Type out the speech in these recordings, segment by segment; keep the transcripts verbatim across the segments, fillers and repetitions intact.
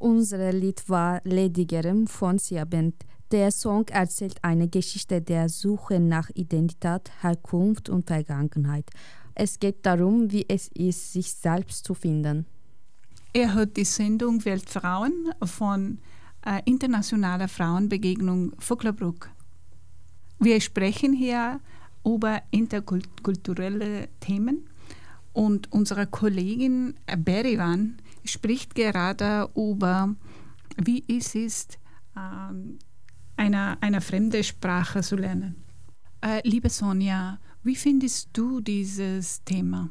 Unser Lied war Lady Gerem von Sia Band. Der Song erzählt eine Geschichte der Suche nach Identität, Herkunft und Vergangenheit. Es geht darum, wie es ist, sich selbst zu finden. Er hört die Sendung Weltfrauen von äh, Internationaler Frauenbegegnung Vöcklerbruck. Wir sprechen hier über interkulturelle Themen und unsere Kollegin Berivan spricht gerade über, wie es ist, ähm, eine, eine fremde Sprache zu lernen. Äh, liebe Sonja, wie findest du dieses Thema?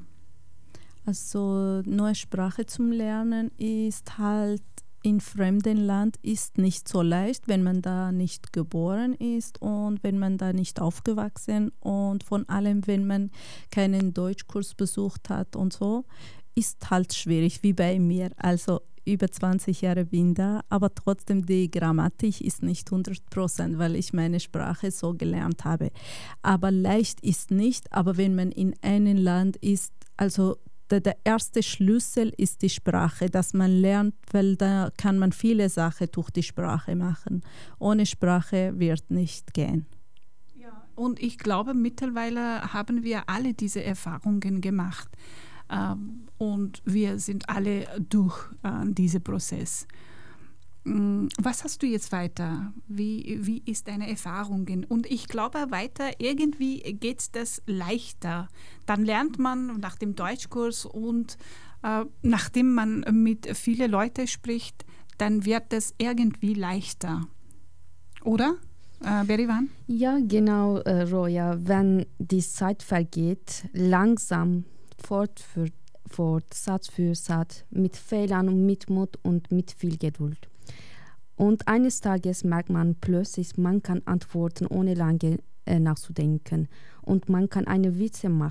Also neue Sprache zum Lernen ist halt in fremden Land ist nicht so leicht, wenn man da nicht geboren ist und wenn man da nicht aufgewachsen und vor allem, wenn man keinen Deutschkurs besucht hat und so, ist halt schwierig, wie bei mir. Also über zwanzig Jahre bin da, aber trotzdem die Grammatik ist nicht hundert Prozent, weil ich meine Sprache so gelernt habe. Aber leicht ist nicht, aber wenn man in einem Land ist, also der, der erste Schlüssel ist die Sprache, dass man lernt, weil da kann man viele Sachen durch die Sprache machen. Ohne Sprache wird nicht gehen. Ja, und ich glaube, mittlerweile haben wir alle diese Erfahrungen gemacht. Ähm, und wir sind alle durch äh, diesen Prozess. Ähm, was hast du jetzt weiter? Wie, wie ist deine Erfahrung? Und ich glaube, weiter irgendwie geht das leichter. Dann lernt man nach dem Deutschkurs und äh, nachdem man mit vielen Leuten spricht, dann wird das irgendwie leichter. Oder, äh, Berivan? Ja, genau, äh, Roja. Wenn die Zeit vergeht, langsam Fort für fort, Satz für Satz, mit Fehlern und mit Mut und mit viel Geduld. Und eines Tages merkt man plötzlich, man kann antworten, ohne lange äh, nachzudenken. Und man kann eine Witze machen.